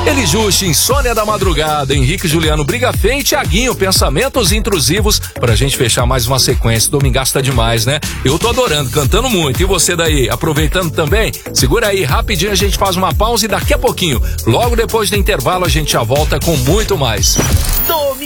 Elijuste, Insônia da Madrugada, Henrique e Juliano, Briga Feia e Thiaguinho, Pensamentos Intrusivos, pra gente fechar mais uma sequência. Domingás tá demais, né? Eu tô adorando, cantando muito. E você daí, aproveitando também? Segura aí, rapidinho a gente faz uma pausa e daqui a pouquinho, logo depois do intervalo, a gente já volta com muito mais.